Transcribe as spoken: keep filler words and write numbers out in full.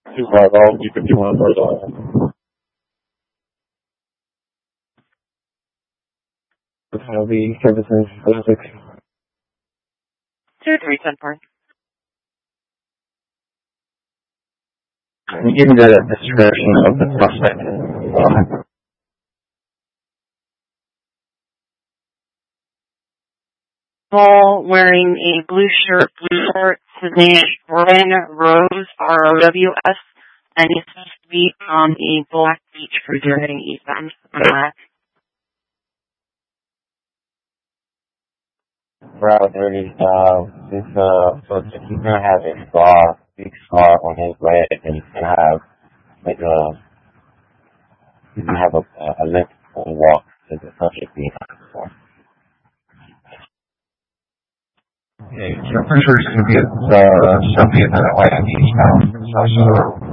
Too far though. You can do one further. Heavy services, Olympics. Two, three, ten, four. Give me the description of the suspect. Tall, wearing a blue shirt, blue shorts. His name is Brian Rose, R O W S, and he's supposed to be on a Black Beach cruiser heading eastbound. Uh, Route thirty, uh, this, uh, so he's gonna have a scar, big scar on his leg, and he's gonna have, like, a, he's gonna have a, a limp walk to the subject being on. Yeah, I'm pretty sure it's gonna be a, uh, something at the White Beach now.